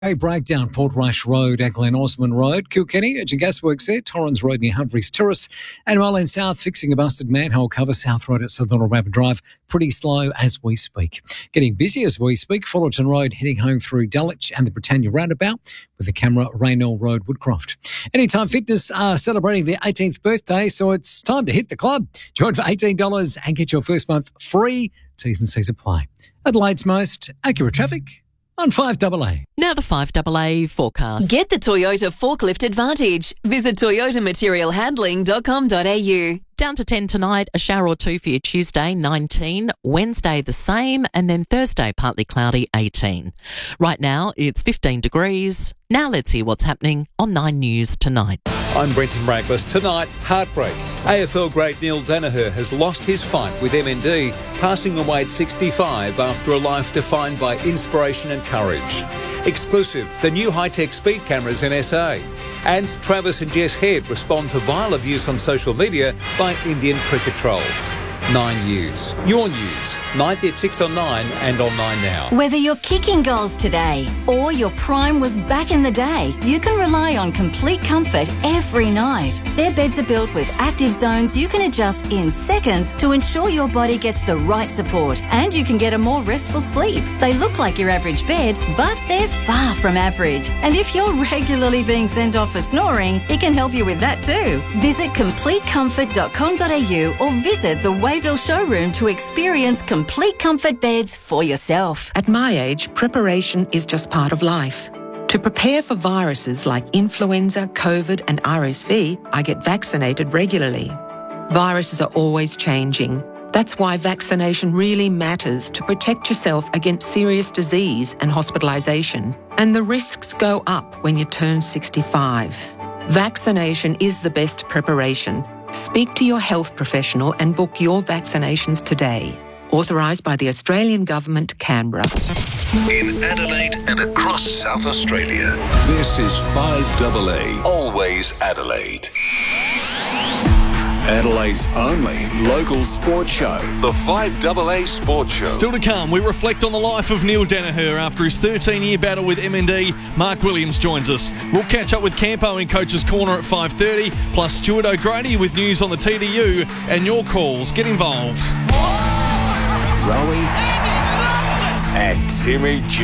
A breakdown, Portrush Road at Glen Osmond Road, Kilkenny, Edge Gasworks there, Torrens Road near Humphreys Terrace, and Marlene South fixing a busted manhole cover, South Road at Southern Rabbit Drive, pretty slow as we speak. Getting busy as we speak, Fullerton Road heading home through Dulwich and the Britannia Roundabout with the camera, Raynell Road, Woodcroft. Anytime Fitness are celebrating their 18th birthday, so it's time to hit the club. Join for $18 and get your first month free. T's and C's apply. Adelaide's most accurate traffic on 5AA. Now the 5AA forecast. Get the Toyota Forklift Advantage. Visit toyotamaterialhandling.com.au. Down to 10 tonight, a shower or two for your Tuesday, 19. Wednesday, the same. And then Thursday, partly cloudy, 18. Right now, it's 15 degrees. Now let's see what's happening on 9 News tonight. I'm Brenton Raglas. Tonight, heartbreak. AFL great Neil Danaher has lost his fight with MND, passing away at 65 after a life defined by inspiration and courage. Exclusive, the new high-tech speed cameras in SA. And Travis and Jess Head respond to vile abuse on social media by Indian cricket trolls. 9 News. Your news. 90 at 6 on 9 and on 9 now. Whether you're kicking goals today or your prime was back in the day, you can rely on complete comfort every night. Their beds are built with active zones you can adjust in seconds to ensure your body gets the right support and you can get a more restful sleep. They look like your average bed, but they're far from average. And if you're regularly being sent off for snoring, it can help you with that too. Visit completecomfort.com.au or visit the Wayville showroom to experience complete comfort beds for yourself. At my age, preparation is just part of life. To prepare for viruses like influenza, COVID and RSV, I get vaccinated regularly. Viruses are always changing. That's why vaccination really matters to protect yourself against serious disease and hospitalisation. And the risks go up when you turn 65. Vaccination is the best preparation. Speak to your health professional and book your vaccinations today. Authorised by the Australian Government, Canberra. In Adelaide and across South Australia, this is 5AA, always Adelaide. Adelaide's only local sports show, the 5AA Sports Show. Still to come, we reflect on the life of Neil Danaher after his 13-year battle with MND. Mark Williams joins us. We'll catch up with Campo in Coach's Corner at 5:30, plus Stuart O'Grady with news on the TDU and your calls. Get involved. Rowie and Timmy G.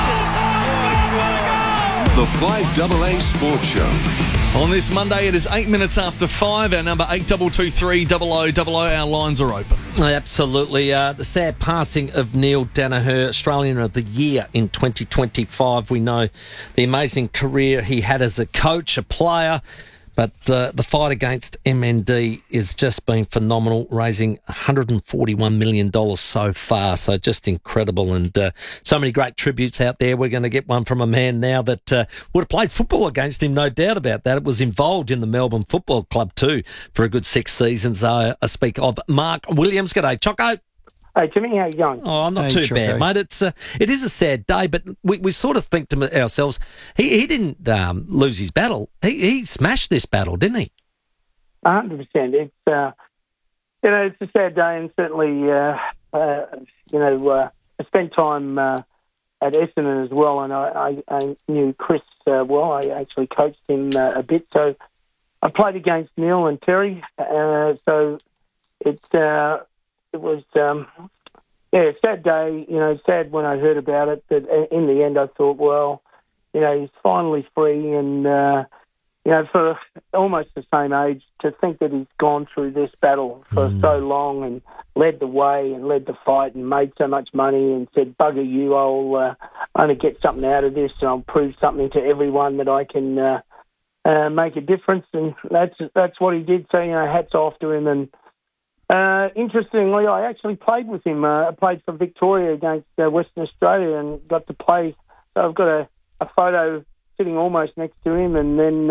The 5AA Sports Show. On this Monday, it is 8 minutes after 5. Our number 8223 0000. Our lines are open. Absolutely. The sad passing of Neil Danaher, Australian of the Year in 2025. We know the amazing career he had as a coach, a player. But the fight against MND has just been phenomenal, raising $141 million so far. So just incredible. And so many great tributes out there. We're going to get one from a man now that would have played football against him, no doubt about that. It was involved in the Melbourne Football Club too for a good 6 seasons. I speak of Mark Williams. G'day, Choco. Hey, Jimmy, how you going? Oh, not too bad, mate. It is a sad day, but we sort of think to ourselves, he didn't lose his battle. He smashed this battle, didn't he? 100%. It's it's a sad day, and certainly I spent time at Essendon as well, and I knew Chris well. I actually coached him a bit, so I played against Neil and Terry. So it was, a sad day, sad when I heard about it, but in the end I thought, well, he's finally free and, for almost the same age, to think that he's gone through this battle for so long and led the way and led the fight and made so much money and said, bugger you, I'll only get something out of this and I'll prove something to everyone that I can make a difference. And that's what he did. So, hats off to him. And interestingly, I actually played with him. I played for Victoria against Western Australia and got to play. So I've got a photo sitting almost next to him. And then,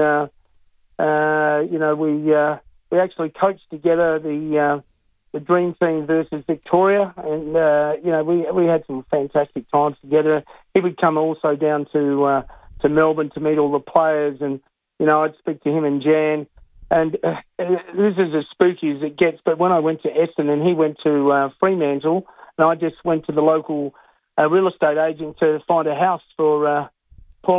we actually coached together the Dream Team versus Victoria. And, we had some fantastic times together. He would come also down to Melbourne to meet all the players. And, I'd speak to him and Jan. And this is as spooky as it gets, but when I went to Essendon, he went to Fremantle, and I just went to the local real estate agent to find a house for